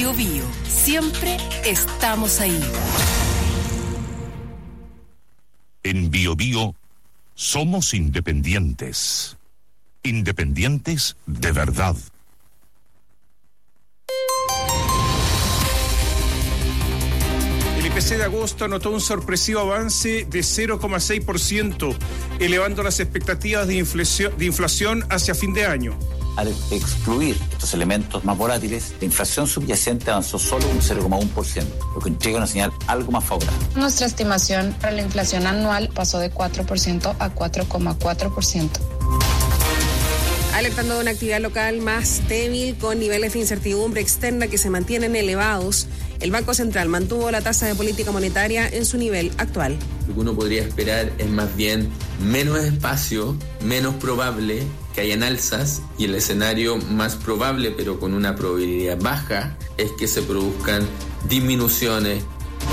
Biobío. Siempre estamos ahí. En Biobío somos independientes. Independientes de verdad. El IPC de agosto anotó un sorpresivo avance de 0,6%, elevando las expectativas de inflación hacia fin de año. Al excluir estos elementos más volátiles, la inflación subyacente avanzó solo un 0,1%, lo que entrega una señal algo más favorable. Nuestra estimación para la inflación anual pasó de 4% a 4,4%. Alertando de una actividad local más débil con niveles de incertidumbre externa que se mantienen elevados, el Banco Central mantuvo la tasa de política monetaria en su nivel actual. Lo que uno podría esperar es más bien menos espacio, menos probable que hayan alzas, y el escenario más probable, pero con una probabilidad baja, es que se produzcan disminuciones.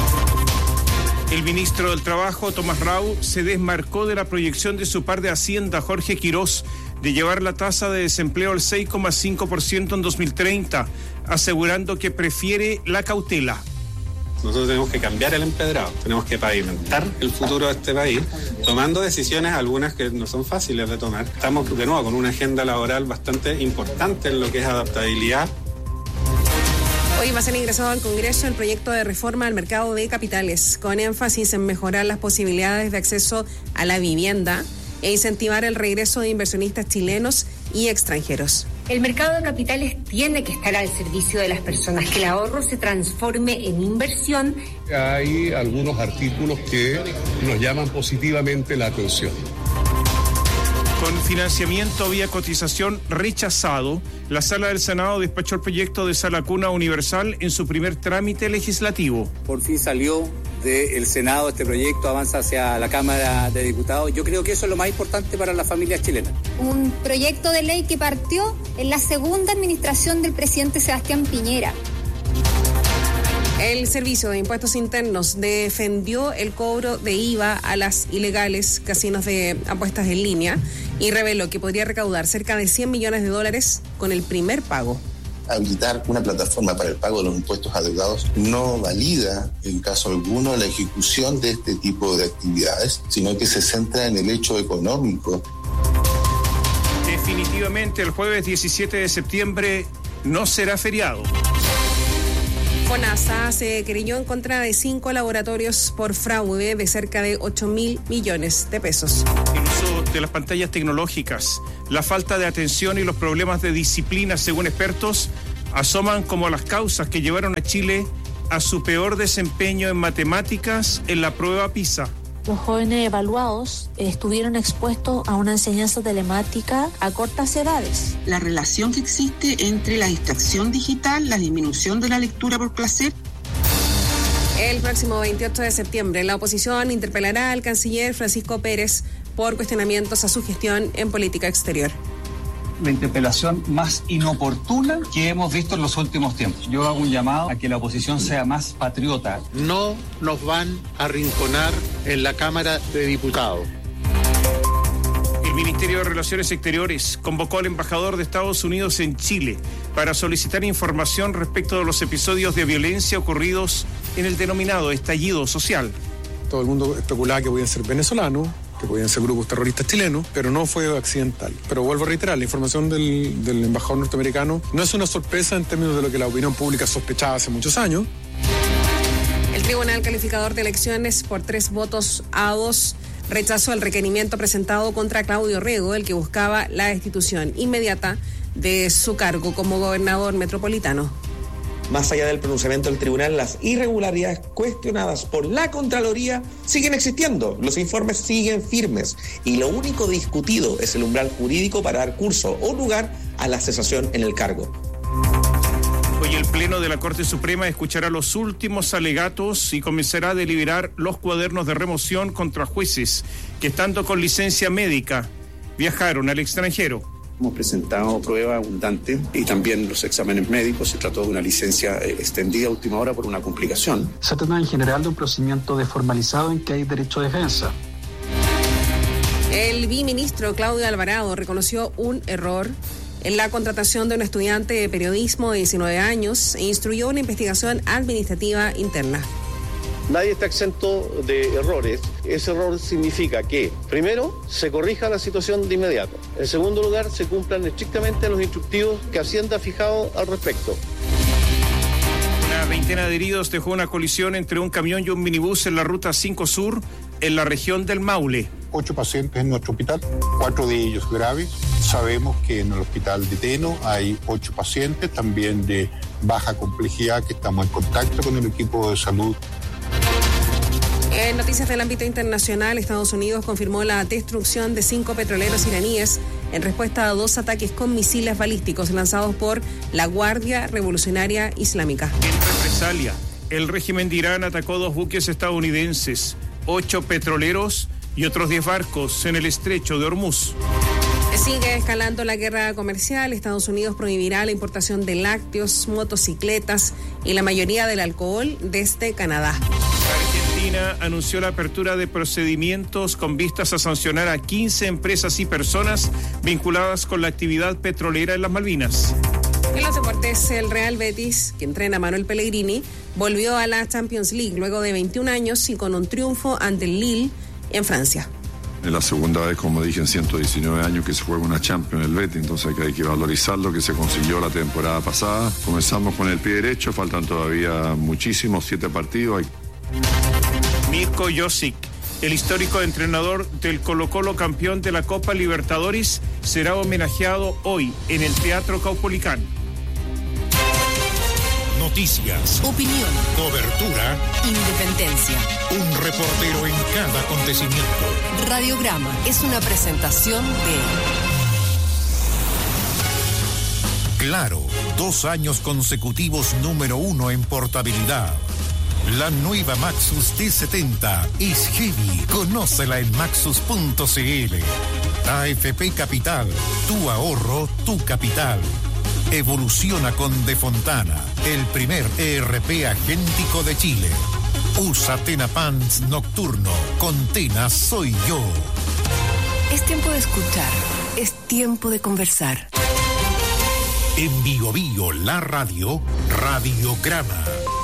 El ministro del Trabajo, Tomás Rau, se desmarcó de la proyección de su par de Hacienda, Jorge Quirós, de llevar la tasa de desempleo al 6,5% en 2030, asegurando que prefiere la cautela. Nosotros tenemos que cambiar el empedrado, tenemos que pavimentar el futuro de este país, tomando decisiones, algunas que no son fáciles de tomar. Estamos de nuevo con una agenda laboral bastante importante en lo que es adaptabilidad. Hoy va a ser ingresado al Congreso el proyecto de reforma al mercado de capitales, con énfasis en mejorar las posibilidades de acceso a la vivienda e incentivar el regreso de inversionistas chilenos y extranjeros. El mercado de capitales tiene que estar al servicio de las personas, que el ahorro se transforme en inversión. Hay algunos artículos que nos llaman positivamente la atención. Con financiamiento vía cotización rechazado, la Sala del Senado despachó el proyecto de Sala Cuna Universal en su primer trámite legislativo. Por fin salió del Senado este proyecto, avanza hacia la Cámara de Diputados. Yo creo que eso es lo más importante para las familias chilenas. Un proyecto de ley que partió en la segunda administración del presidente Sebastián Piñera. El Servicio de Impuestos Internos defendió el cobro de IVA a las ilegales casinos de apuestas en línea y reveló que podría recaudar cerca de $100 millones con el primer pago. Habilitar una plataforma para el pago de los impuestos adeudados no valida en caso alguno la ejecución de este tipo de actividades, sino que se centra en el hecho económico. Definitivamente el jueves 17 de septiembre no será feriado. FONASA se querelló en contra de 5 laboratorios por fraude de cerca de 8.000 millones de pesos. El uso de las pantallas tecnológicas, la falta de atención y los problemas de disciplina, según expertos, asoman como las causas que llevaron a Chile a su peor desempeño en matemáticas en la prueba PISA. Los jóvenes evaluados estuvieron expuestos a una enseñanza telemática a cortas edades. La relación que existe entre la distracción digital, la disminución de la lectura por placer. El próximo 28 de septiembre, la oposición interpelará al canciller Francisco Pérez por cuestionamientos a su gestión en política exterior. La interpelación más inoportuna que hemos visto en los últimos tiempos. Yo hago un llamado a que la oposición sea más patriota. No nos van a arrinconar en la Cámara de Diputados. El Ministerio de Relaciones Exteriores convocó al embajador de Estados Unidos en Chile para solicitar información respecto de los episodios de violencia ocurridos en el denominado estallido social. Todo el mundo especulaba que podían ser venezolanos, que podían ser grupos terroristas chilenos, pero no fue accidental. Pero vuelvo a reiterar, la información del embajador norteamericano no es una sorpresa en términos de lo que la opinión pública sospechaba hace muchos años. El Tribunal Calificador de Elecciones, por 3 votos a 2, rechazó el requerimiento presentado contra Claudio Rego, el que buscaba la destitución inmediata de su cargo como gobernador metropolitano. Más allá del pronunciamiento del tribunal, las irregularidades cuestionadas por la Contraloría siguen existiendo. Los informes siguen firmes y lo único discutido es el umbral jurídico para dar curso o lugar a la cesación en el cargo. Hoy el Pleno de la Corte Suprema escuchará los últimos alegatos y comenzará a deliberar los cuadernos de remoción contra jueces que, estando con licencia médica, viajaron al extranjero. Hemos presentado prueba abundante y también los exámenes médicos. Se trató de una licencia extendida a última hora por una complicación. Se trata en general de un procedimiento desformalizado en que hay derecho a defensa. El viceministro Claudio Alvarado reconoció un error en la contratación de un estudiante de periodismo de 19 años e instruyó una investigación administrativa interna. Nadie está exento de errores. Ese error significa que, primero, se corrija la situación de inmediato. En segundo lugar, se cumplan estrictamente los instructivos que Hacienda ha fijado al respecto. Una veintena de heridos dejó una colisión entre un camión y un minibús en la ruta 5 Sur, en la región del Maule. 8 pacientes en nuestro hospital, 4 de ellos graves. Sabemos que en el hospital de Teno hay 8 pacientes, también de baja complejidad, que estamos en contacto con el equipo de salud. En noticias del ámbito internacional, Estados Unidos confirmó la destrucción de 5 petroleros iraníes en respuesta a 2 ataques con misiles balísticos lanzados por la Guardia Revolucionaria Islámica. En represalia, el régimen de Irán atacó 2 buques estadounidenses, 8 petroleros y otros 10 barcos en el estrecho de Hormuz. Sigue escalando la guerra comercial. Estados Unidos prohibirá la importación de lácteos, motocicletas y la mayoría del alcohol desde Canadá. Argentina anunció la apertura de procedimientos con vistas a sancionar a 15 empresas y personas vinculadas con la actividad petrolera en las Malvinas. En los deportes, el Real Betis, que entrena a Manuel Pellegrini, volvió a la Champions League luego de 21 años y con un triunfo ante el Lille en Francia. Es la segunda vez, como dije, en 119 años que se juega una Champions en el Betis, entonces hay que valorizar lo que se consiguió la temporada pasada. Comenzamos con el pie derecho, faltan todavía muchísimos, 7 partidos. Mirko Josic, el histórico entrenador del Colo-Colo campeón de la Copa Libertadores, será homenajeado hoy en el Teatro Caupolicán. Noticias, opinión, cobertura, independencia. Un reportero en cada acontecimiento. Radiograma es una presentación de Claro, 2 años consecutivos número 1 en portabilidad. La nueva Maxus T70 es heavy. Conócela en maxus.cl. AFP Capital, tu ahorro, tu capital. Evoluciona con De Fontana, el primer ERP agéntico de Chile. Usa Tena Pants Nocturno. Con Tena soy yo. Es tiempo de escuchar. Es tiempo de conversar. En Bio Bio, la radio, Radiograma.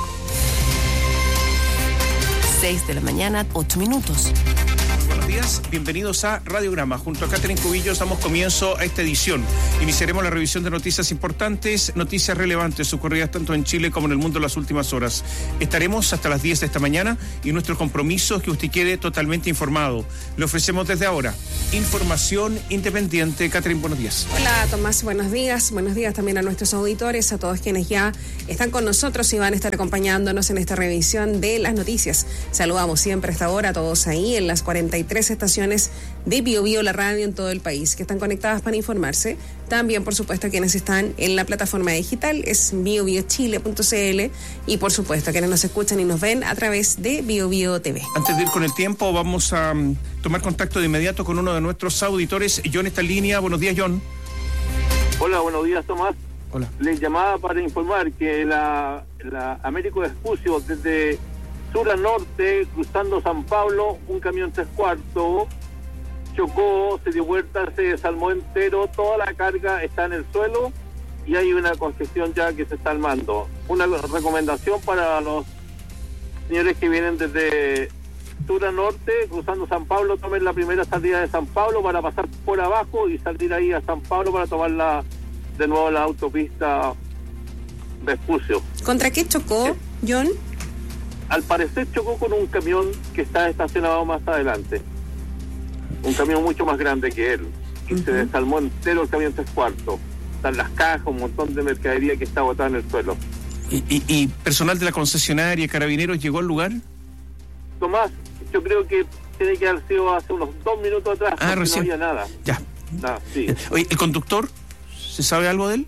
6 de la mañana, 8 minutos. Buenos días, bienvenidos a Radiograma. Junto a Catherine Cubillos damos comienzo a esta edición. Iniciaremos la revisión de noticias importantes, noticias relevantes ocurridas tanto en Chile como en el mundo en las últimas horas. Estaremos hasta las 10 de esta mañana y nuestro compromiso es que usted quede totalmente informado. Le ofrecemos desde ahora información independiente. Catherine, buenos días. Hola Tomás, buenos días. Buenos días también a nuestros auditores, a todos quienes ya están con nosotros y van a estar acompañándonos en esta revisión de las noticias. Saludamos siempre a esta hora a todos ahí en las 43 estaciones de Bio Bio, la radio en todo el país, que están conectadas para informarse. También, por supuesto, quienes están en la plataforma digital es biobiochile.cl y, por supuesto, quienes nos escuchan y nos ven a través de Bio Bio TV. Antes de ir con el tiempo, vamos a tomar contacto de inmediato con uno de nuestros auditores. John está en línea. Buenos días, John. Hola, buenos días, Tomás. Hola. Les llamaba para informar que la Américo Vespucio, desde sur a norte, cruzando San Pablo, un camión 3/4 chocó, se dio vuelta, se desarmó entero, toda la carga está en el suelo y hay una congestión ya que se está armando. Una recomendación para los señores que vienen desde sur a norte, cruzando San Pablo, tomen la primera salida de San Pablo para pasar por abajo y salir ahí a San Pablo para tomar de nuevo la autopista Vespucio. ¿Contra qué chocó, John? Al parecer chocó con un camión que está estacionado más adelante. Un camión mucho más grande que él. Y se desarmó entero el camión 3/4. Están las cajas, un montón de mercadería que está botada en el suelo. ¿Y personal de la concesionaria, carabineros, llegó al lugar? Tomás, yo creo que tiene que haber sido hace unos 2 minutos atrás, porque recién. no había nada. Ya. Nada, sí. Oye, ¿el conductor? ¿Se sabe algo de él?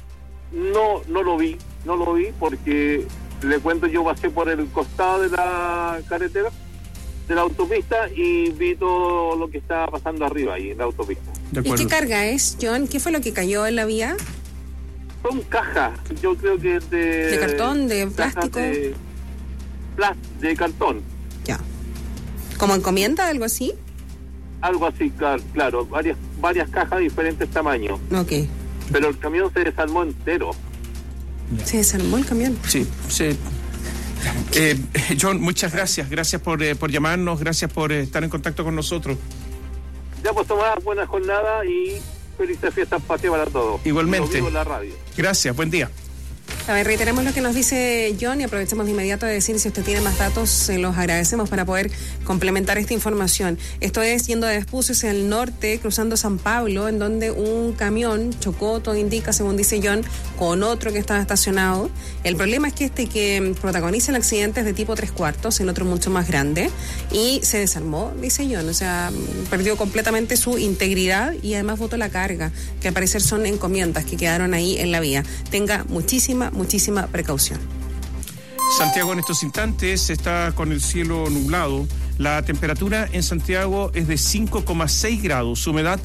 No lo vi porque... Le cuento, yo pasé por el costado de la carretera, de la autopista, y vi todo lo que estaba pasando arriba ahí en la autopista. ¿Y qué carga es, John? ¿Qué fue lo que cayó en la vía? Son cajas, yo creo que es ¿de cartón, de plástico? De cartón. Ya. ¿Como encomienda, algo así? Algo así, claro, varias cajas de diferentes tamaños. Ok. pero el camión se desarmó entero. ¿Se desarmó el camión? Sí. John, muchas gracias. Gracias por llamarnos, gracias por estar en contacto con nosotros. Ya, pues, Tomás, buena jornada y felices fiestas patrias para todos. Igualmente. En la radio. Gracias, buen día. A ver, reiteremos lo que nos dice John y aprovechemos de inmediato de decir si usted tiene más datos, se los agradecemos para poder complementar esta información. Esto es yendo de Vespucio hacia el norte, cruzando San Pablo, en donde un camión chocó, todo indica, según dice John, con otro que estaba estacionado. El problema es que que protagoniza el accidente es de tipo 3/4, el otro mucho más grande, y se desarmó, dice John, o sea, perdió completamente su integridad y además botó la carga, que al parecer son encomiendas que quedaron ahí en la vía. Tenga muchísima precaución. Santiago en estos instantes está con el cielo nublado. La temperatura en Santiago es de 5,6 grados, humedad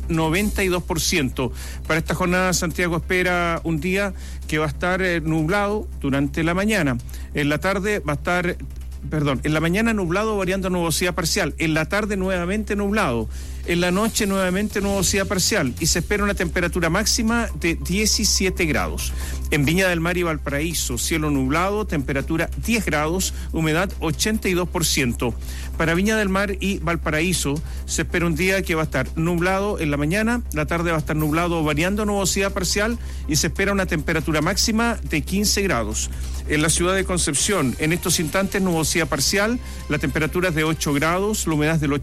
92%. Para esta jornada Santiago espera un día que va a estar nublado durante la mañana. En la tarde va a estar... en la mañana nublado variando a nubosidad parcial, en la tarde nuevamente nublado, en la noche nuevamente nubosidad parcial y se espera una temperatura máxima de 17 grados. En Viña del Mar y Valparaíso, cielo nublado, temperatura 10 grados, humedad 82%. Para Viña del Mar y Valparaíso se espera un día que va a estar nublado en la mañana, la tarde va a estar nublado variando a nubosidad parcial y se espera una temperatura máxima de 15 grados. En la ciudad de Concepción, en estos instantes nubosidad parcial, la temperatura es de 8 grados, la humedad es del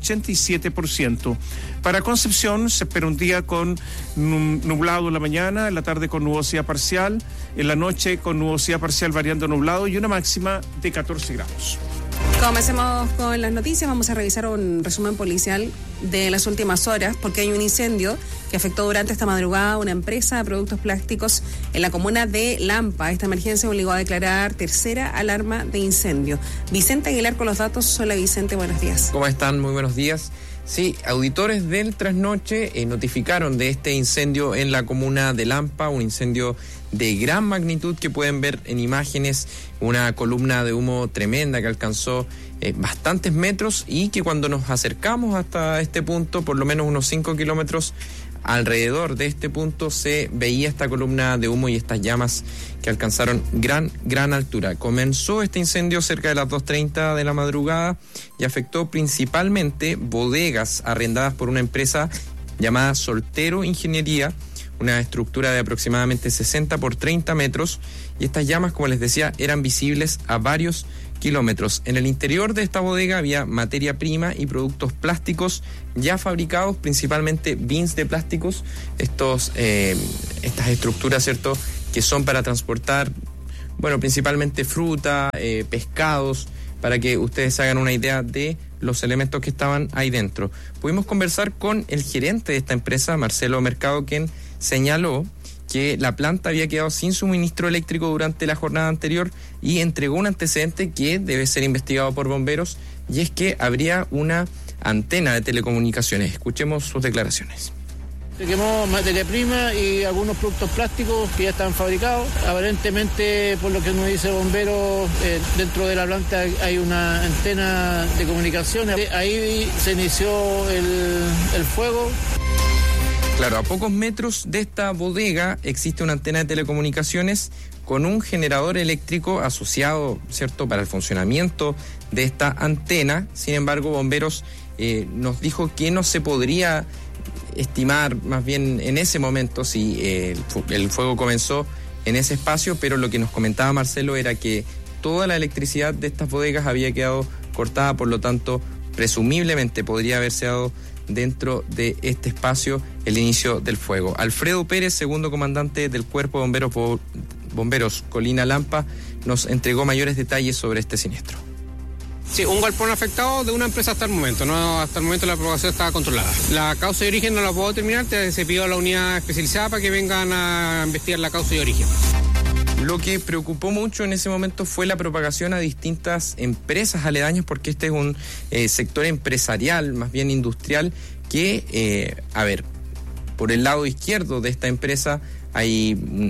87%. Para Concepción se espera un día con nublado en la mañana, en la tarde con nubosidad parcial, en la noche con nubosidad parcial variando a nublado y una máxima de 14 grados. Comencemos con las noticias. Vamos a revisar un resumen policial de las últimas horas porque hay un incendio que afectó durante esta madrugada a una empresa de productos plásticos en la comuna de Lampa. Esta emergencia obligó a declarar tercera alarma de incendio. Vicente Aguilar con los datos. Hola Vicente, buenos días. ¿Cómo están? Muy buenos días. Sí, auditores del Trasnoche notificaron de este incendio en la comuna de Lampa, un incendio de gran magnitud que pueden ver en imágenes, una columna de humo tremenda que alcanzó bastantes metros y que cuando nos acercamos hasta este punto, por lo menos unos 5 kilómetros alrededor de este punto, se veía esta columna de humo y estas llamas que alcanzaron gran altura. Comenzó este incendio cerca de las 2:30 de la madrugada y afectó principalmente bodegas arrendadas por una empresa llamada Soltero Ingeniería, una estructura de aproximadamente 60 por 30 metros, y estas llamas, como les decía, eran visibles a varios kilómetros. En el interior de esta bodega había materia prima y productos plásticos ya fabricados, principalmente bins de plásticos, estas estructuras, ¿cierto?, que son para transportar, principalmente fruta, pescados, para que ustedes hagan una idea de los elementos que estaban ahí dentro. Pudimos conversar con el gerente de esta empresa, Marcelo Mercado, quien señaló que la planta había quedado sin suministro eléctrico durante la jornada anterior y entregó un antecedente que debe ser investigado por bomberos, y es que habría una antena de telecomunicaciones. Escuchemos sus declaraciones. Se quemó materia prima y algunos productos plásticos que ya estaban fabricados. Aparentemente, por lo que nos dice bomberos, dentro de la planta hay una antena de comunicaciones. Ahí se inició el fuego. Claro, a pocos metros de esta bodega existe una antena de telecomunicaciones con un generador eléctrico asociado, ¿cierto?, para el funcionamiento de esta antena. Sin embargo, bomberos nos dijo que no se podría estimar más bien en ese momento si el fuego comenzó en ese espacio, pero lo que nos comentaba Marcelo era que toda la electricidad de estas bodegas había quedado cortada, por lo tanto, presumiblemente podría haberse dado dentro de este espacio el inicio del fuego. Alfredo Pérez, segundo comandante del Cuerpo de Bomberos Colina Lampa, nos entregó mayores detalles sobre este siniestro. Sí, un galpón afectado de una empresa hasta el momento. No, hasta el momento la propagación estaba controlada. La causa de origen no la puedo determinar, se pidió a la unidad especializada para que vengan a investigar la causa de origen. Lo que preocupó mucho en ese momento fue la propagación a distintas empresas aledañas, porque este es un sector empresarial, más bien industrial, que, por el lado izquierdo de esta empresa hay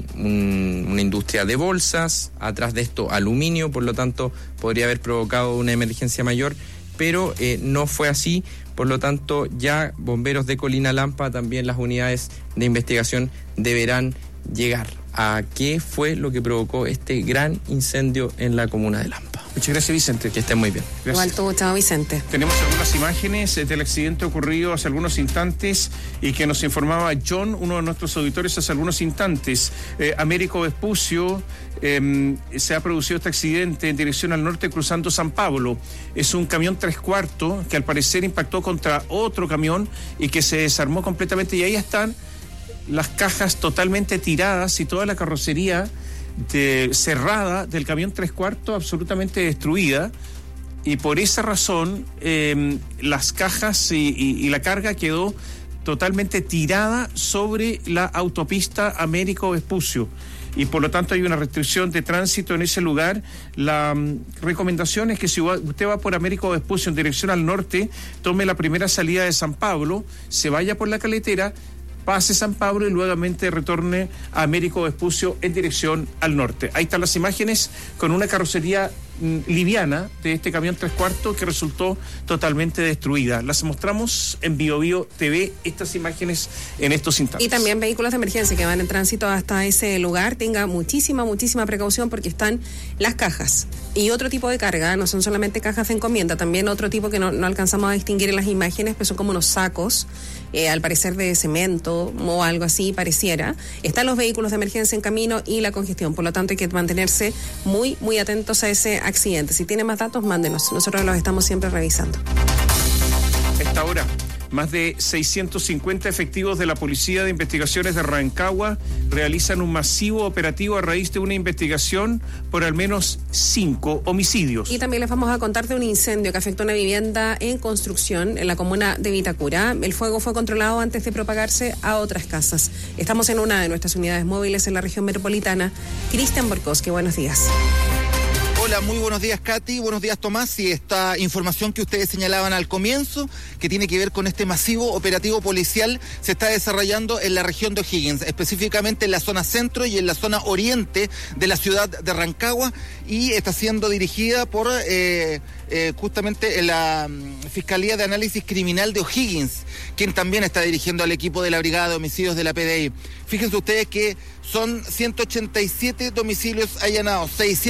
una industria de bolsas, atrás de esto aluminio, por lo tanto podría haber provocado una emergencia mayor, pero no fue así. Por lo tanto, ya bomberos de Colina Lampa, también las unidades de investigación deberán llegar a qué fue lo que provocó este gran incendio en la comuna de Lampa. Muchas gracias, Vicente. Que estén muy bien. Igual tú, chao, Vicente. Tenemos algunas imágenes del accidente ocurrido hace algunos instantes y que nos informaba John, uno de nuestros auditores, hace algunos instantes. Américo Vespucio, se ha producido este accidente en dirección al norte cruzando San Pablo. Es un camión 3/4 que al parecer impactó contra otro camión y que se desarmó completamente, y ahí están las cajas totalmente tiradas y toda la carrocería cerrada del camión 3/4 absolutamente destruida, y por esa razón las cajas y la carga quedó totalmente tirada sobre la autopista Américo Vespucio, y por lo tanto hay una restricción de tránsito en ese lugar. La recomendación es que si usted va por Américo Vespucio en dirección al norte, tome la primera salida de San Pablo, se vaya por la Caletera, pase San Pablo y nuevamente retorne a Américo Vespucio en dirección al norte. Ahí están las imágenes con una carrocería liviana de este camión 3/4 que resultó totalmente destruida. Las mostramos en BioBio TV, estas imágenes en estos instantes. Y también vehículos de emergencia que van en tránsito hasta ese lugar, tenga muchísima precaución porque están las cajas y otro tipo de carga, no son solamente cajas de encomienda, también otro tipo que no alcanzamos a distinguir en las imágenes, pero son como unos sacos, al parecer de cemento o algo así pareciera. Están los vehículos de emergencia en camino y la congestión, por lo tanto hay que mantenerse muy atentos a ese accidente. Si tiene más datos, mándenos, nosotros los estamos siempre revisando. A esta hora, más de 650 efectivos de la Policía de Investigaciones de Rancagua realizan un masivo operativo a raíz de una investigación por al menos 5 homicidios. Y también les vamos a contar de un incendio que afectó una vivienda en construcción en la comuna de Vitacura. El fuego fue controlado antes de propagarse a otras casas. Estamos en una de nuestras unidades móviles en la región metropolitana. Cristian Borkowski, buenos días. Hola, muy buenos días, Katy, buenos días, Tomás, y esta información que ustedes señalaban al comienzo, que tiene que ver con este masivo operativo policial, se está desarrollando en la región de O'Higgins, específicamente en la zona centro y en la zona oriente de la ciudad de Rancagua, y está siendo dirigida por justamente la Fiscalía de Análisis Criminal de O'Higgins, quien también está dirigiendo al equipo de la Brigada de Homicidios de la PDI. Fíjense ustedes que son 187 domicilios allanados,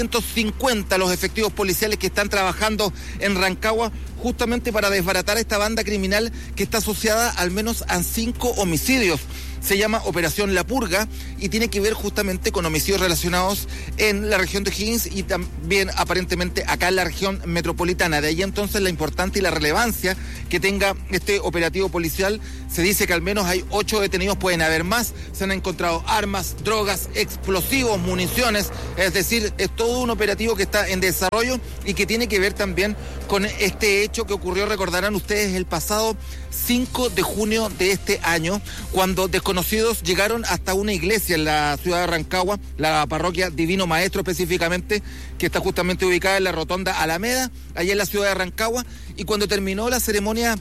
650 los efectivos policiales que están trabajando en Rancagua justamente para desbaratar esta banda criminal que está asociada al menos a 5 homicidios. Se llama Operación La Purga y tiene que ver justamente con homicidios relacionados en la región de O'Higgins y también aparentemente acá en la región metropolitana. De ahí entonces la importancia y la relevancia que tenga este operativo policial. Se dice que al menos hay 8 detenidos, pueden haber más. Se han encontrado armas, drogas, explosivos, municiones. Es decir, es todo un operativo que está en desarrollo y que tiene que ver también con este hecho que ocurrió, recordarán ustedes, el pasado 5 de junio de este año, cuando desconocidos llegaron hasta una iglesia en la ciudad de Rancagua, la parroquia Divino Maestro específicamente, que está justamente ubicada en la rotonda Alameda, allá en la ciudad de Rancagua, y cuando terminó la ceremonia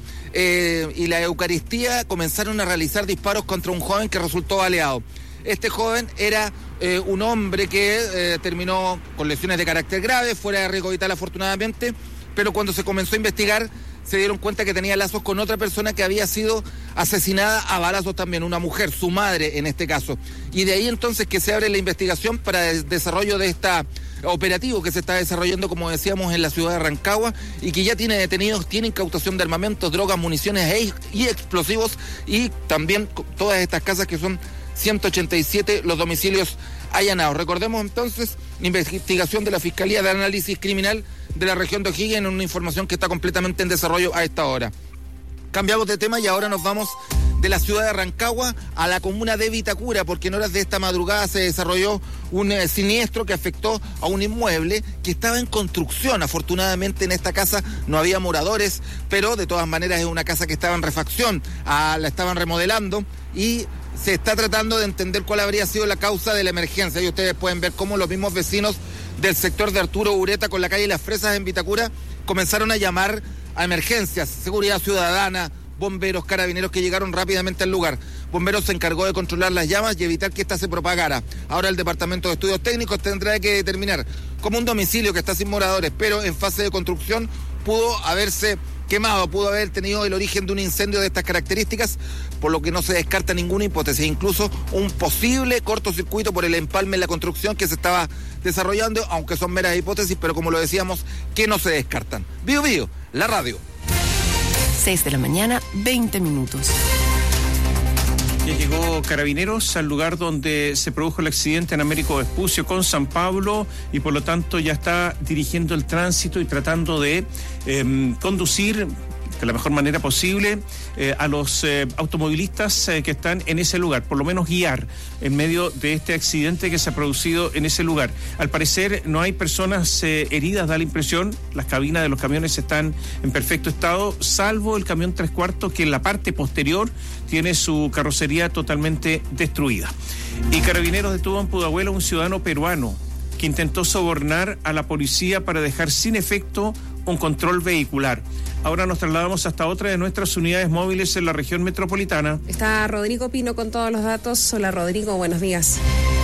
y la Eucaristía, comenzaron a realizar disparos contra un joven que resultó baleado. Este joven era un hombre que terminó con lesiones de carácter grave, fuera de riesgo vital afortunadamente, pero cuando se comenzó a investigar se dieron cuenta que tenía lazos con otra persona que había sido asesinada a balazos también, una mujer, su madre en este caso. Y de ahí entonces que se abre la investigación para el desarrollo de este operativo que se está desarrollando, como decíamos, en la ciudad de Rancagua y que ya tiene detenidos, tiene incautación de armamentos, drogas, municiones y explosivos, y también todas estas casas que son 187 los domicilios allanados. Recordemos entonces la investigación de la Fiscalía de Análisis Criminal de la región de O'Higgins, en una información que está completamente en desarrollo a esta hora. Cambiamos de tema y ahora nos vamos de la ciudad de Rancagua a la comuna de Vitacura, porque en horas de esta madrugada se desarrolló un siniestro que afectó a un inmueble que estaba en construcción. Afortunadamente en esta casa no había moradores, pero de todas maneras es una casa que estaba en refacción, la estaban remodelando y se está tratando de entender cuál habría sido la causa de la emergencia. Y ustedes pueden ver cómo los mismos vecinos del sector de Arturo Ureta con la calle Las Fresas en Vitacura comenzaron a llamar a emergencias, seguridad ciudadana, bomberos, carabineros que llegaron rápidamente al lugar. Bomberos se encargó de controlar las llamas y evitar que ésta se propagara. Ahora el Departamento de Estudios Técnicos tendrá que determinar cómo un domicilio que está sin moradores, pero en fase de construcción, pudo haberse quemado. Pudo haber tenido el origen de un incendio de estas características, por lo que no se descarta ninguna hipótesis, incluso un posible cortocircuito por el empalme en la construcción que se estaba desarrollando, aunque son meras hipótesis, pero como lo decíamos, que no se descartan. Bio Bio, la radio. 6 de la mañana, 20 minutos. Ya llegó Carabineros al lugar donde se produjo el accidente en Américo Vespucio con San Pablo y por lo tanto ya está dirigiendo el tránsito y tratando de conducir de la mejor manera posible a los automovilistas que están en ese lugar, por lo menos guiar en medio de este accidente que se ha producido en ese lugar. Al parecer no hay personas heridas, da la impresión. Las cabinas de los camiones están en perfecto estado, salvo el camión 3/4 que en la parte posterior tiene su carrocería totalmente destruida. Y Carabineros detuvo en Pudahuel a un ciudadano peruano que intentó sobornar a la policía para dejar sin efecto un control vehicular. Ahora nos trasladamos hasta otra de nuestras unidades móviles en la región metropolitana. Está Rodrigo Pino con todos los datos. Hola Rodrigo, buenos días.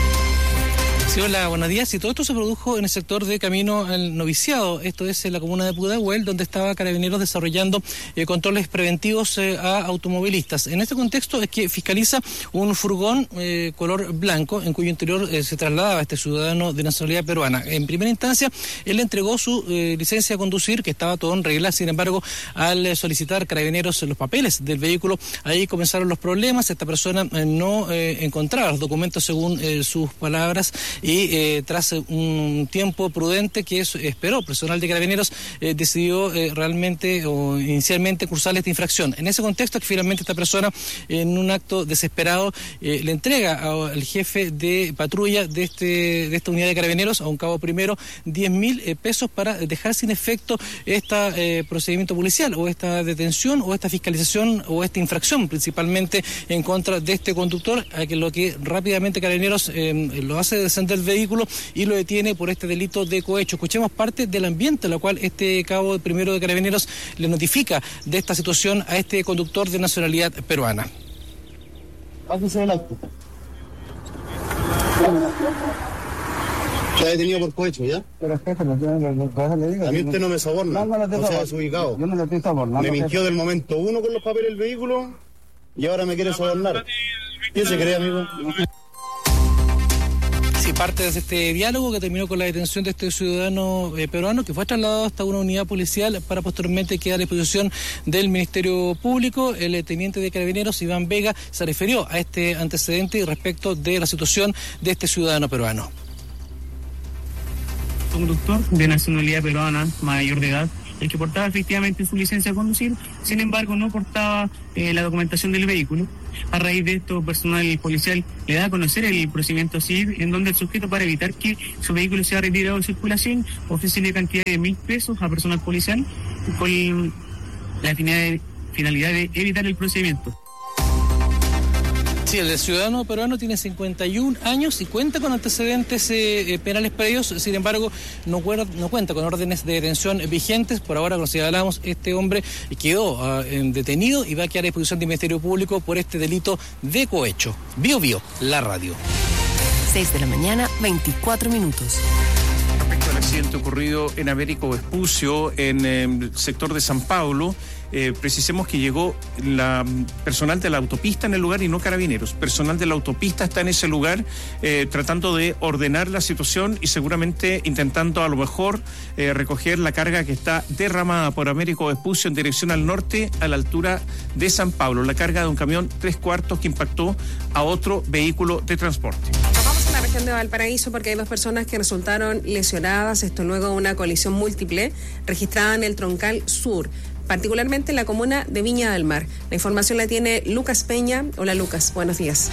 Sí, hola, buenos días. Y todo esto se produjo en el sector de Camino al Noviciado, esto es en la comuna de Pudahuel, donde estaba Carabineros desarrollando controles preventivos a automovilistas. En este contexto es que fiscaliza un furgón color blanco, en cuyo interior se trasladaba este ciudadano de nacionalidad peruana. En primera instancia, él le entregó su licencia de conducir, que estaba todo en regla. Sin embargo, al solicitar Carabineros los papeles del vehículo, ahí comenzaron los problemas. Esta persona no encontraba los documentos según sus palabras. Y tras un tiempo prudente que esperó, personal de Carabineros decidió realmente o inicialmente cursar esta infracción. En ese contexto, que finalmente esta persona, en un acto desesperado, le entrega al jefe de patrulla de esta unidad de Carabineros, a un cabo primero, 10.000 pesos para dejar sin efecto este procedimiento policial, o esta detención, o esta fiscalización, o esta infracción, principalmente en contra de este conductor, a que lo que rápidamente Carabineros lo hace descender del vehículo y lo detiene por este delito de cohecho. Escuchemos parte del ambiente en la cual este cabo primero de Carabineros le notifica de esta situación a este conductor de nacionalidad peruana. Pásese el auto. Se ha detenido por cohecho, ¿ya? Pero jefe, le digo. A mí usted no me soborna, no sea desubicado. Yo no le estoy sobornando. Me mintió del momento 1 con los papeles del vehículo y ahora me quiere sobornar. ¿Quién se cree, amigo? Sí, parte de este diálogo que terminó con la detención de este ciudadano peruano, que fue trasladado hasta una unidad policial para posteriormente quedar a disposición del Ministerio Público. El teniente de Carabineros, Iván Vega, se refirió a este antecedente respecto de la situación de este ciudadano peruano. Conductor de nacionalidad peruana, mayor de edad, el que portaba efectivamente su licencia de conducir, sin embargo no portaba la documentación del vehículo. A raíz de esto, personal policial le da a conocer el procedimiento a seguir, en donde el sujeto, para evitar que su vehículo sea retirado de circulación, ofrece una cantidad de 1.000 pesos a personal policial con la finalidad de evitar el procedimiento. Sí, el ciudadano peruano tiene 51 años y cuenta con antecedentes penales previos. Sin embargo, no cuenta con órdenes de detención vigentes. Por ahora, como señalamos, este hombre quedó detenido y va a quedar a disposición del Ministerio Público por este delito de cohecho. Bio Bio, la radio. 6 de la mañana, 24 minutos. Respecto al accidente ocurrido en Américo Vespucio, en el sector de San Pablo, precisemos que llegó la personal de la autopista en el lugar y no Carabineros. Personal de la autopista está en ese lugar tratando de ordenar la situación y seguramente intentando a lo mejor recoger la carga que está derramada por Américo Vespucio en dirección al norte a la altura de San Pablo. La carga de un camión 3/4 que impactó a otro vehículo de transporte. Vamos a la región de Valparaíso porque hay 2 personas que resultaron lesionadas. Esto luego de una colisión múltiple registrada en el Troncal Sur, particularmente en la comuna de Viña del Mar. La información la tiene Lucas Peña. Hola Lucas, buenos días.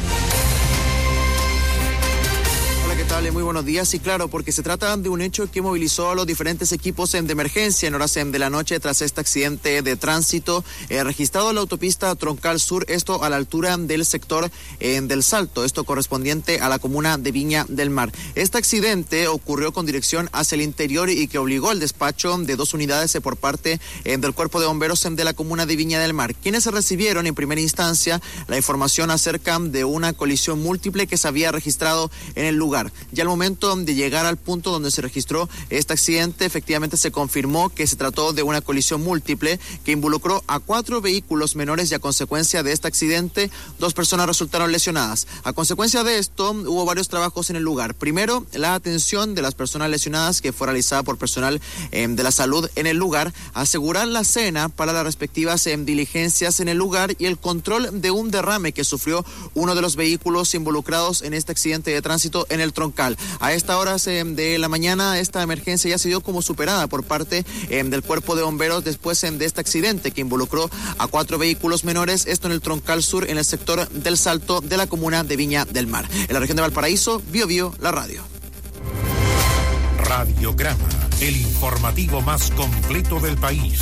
Muy buenos días. Y claro, porque se trata de un hecho que movilizó a los diferentes equipos de emergencia en horas de la noche tras este accidente de tránsito registrado en la autopista Troncal Sur, esto a la altura del sector del Salto, esto correspondiente a la comuna de Viña del Mar. Este accidente ocurrió con dirección hacia el interior y que obligó al despacho de 2 unidades por parte del Cuerpo de Bomberos de la comuna de Viña del Mar, quienes recibieron en primera instancia la información acerca de una colisión múltiple que se había registrado en el lugar. Y al momento de llegar al punto donde se registró este accidente, efectivamente se confirmó que se trató de una colisión múltiple que involucró a 4 vehículos menores y a consecuencia de este accidente 2 personas resultaron lesionadas. A consecuencia de esto hubo varios trabajos en el lugar. Primero, la atención de las personas lesionadas que fue realizada por personal de la salud en el lugar, asegurar la escena para las respectivas diligencias en el lugar y el control de un derrame que sufrió uno de los vehículos involucrados en este accidente de tránsito en el Troncal. A esta hora de la mañana esta emergencia ya se dio como superada por parte del cuerpo de bomberos después de este accidente que involucró a 4 vehículos menores, esto en el Troncal Sur, en el sector del Salto de la comuna de Viña del Mar. En la región de Valparaíso, Biobío, la radio. Radiograma, el informativo más completo del país.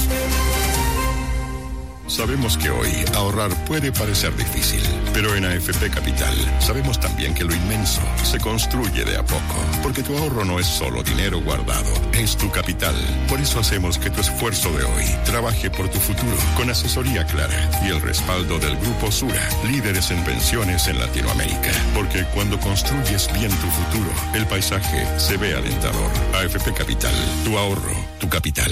Sabemos que hoy ahorrar puede parecer difícil, pero en AFP Capital sabemos también que lo inmenso se construye de a poco, porque tu ahorro no es solo dinero guardado, es tu capital. Por eso hacemos que tu esfuerzo de hoy trabaje por tu futuro, con asesoría clara y el respaldo del Grupo Sura, líderes en pensiones en Latinoamérica. Porque cuando construyes bien tu futuro, el paisaje se ve alentador. AFP Capital, tu ahorro, tu capital.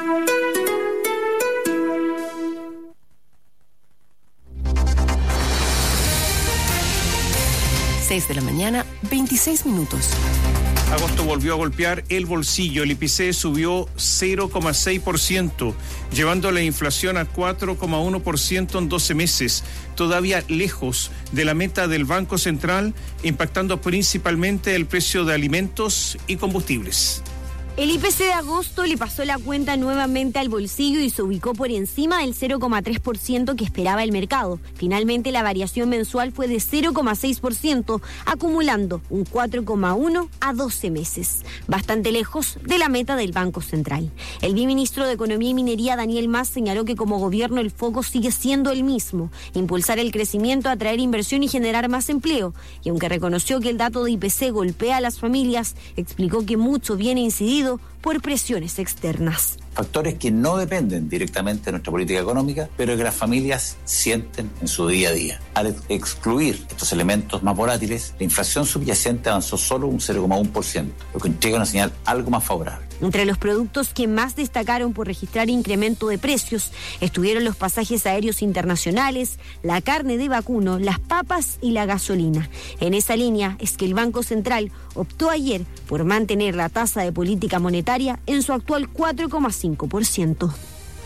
6 de la mañana, 26 minutos. Agosto volvió a golpear el bolsillo. El IPC subió 0,6%, llevando la inflación a 4,1% en 12 meses, todavía lejos de la meta del Banco Central, impactando principalmente el precio de alimentos y combustibles. El IPC de agosto le pasó la cuenta nuevamente al bolsillo y se ubicó por encima del 0,3% que esperaba el mercado. Finalmente, la variación mensual fue de 0,6%, acumulando un 4,1% a 12 meses, bastante lejos de la meta del Banco Central. El viceministro de Economía y Minería, Daniel Mas, señaló que como gobierno el foco sigue siendo el mismo: impulsar el crecimiento, atraer inversión y generar más empleo. Y aunque reconoció que el dato de IPC golpea a las familias, explicó que mucho viene incidido por presiones externas. Factores que no dependen directamente de nuestra política económica, pero que las familias sienten en su día a día. Al excluir estos elementos más volátiles, la inflación subyacente avanzó solo un 0,1%, lo que entrega una señal algo más favorable. Entre los productos que más destacaron por registrar incremento de precios estuvieron los pasajes aéreos internacionales, la carne de vacuno, las papas y la gasolina. En esa línea es que el Banco Central optó ayer por mantener la tasa de política monetaria en su actual 4,5%.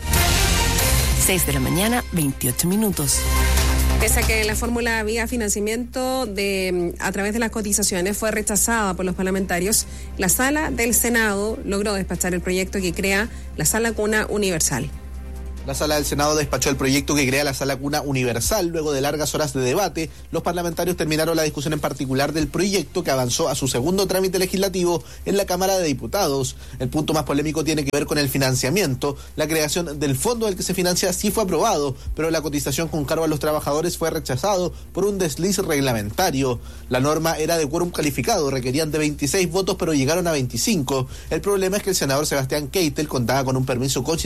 6 de la mañana, 28 minutos. Pese a que la fórmula vía financiamiento a través de las cotizaciones fue rechazada por los parlamentarios, la Sala del Senado logró despachar el proyecto que crea la Sala Cuna Universal. La Sala del Senado despachó el proyecto que crea la Sala Cuna Universal. Luego de largas horas de debate, los parlamentarios terminaron la discusión en particular del proyecto que avanzó a su segundo trámite legislativo en la Cámara de Diputados. El punto más polémico tiene que ver con el financiamiento. La creación del fondo del que se financia sí fue aprobado, pero la cotización con cargo a los trabajadores fue rechazado por un desliz reglamentario. La norma era de quórum calificado, requerían de 26 votos, pero llegaron a 25. El problema es que el senador Sebastián Keitel contaba con un permiso constitucional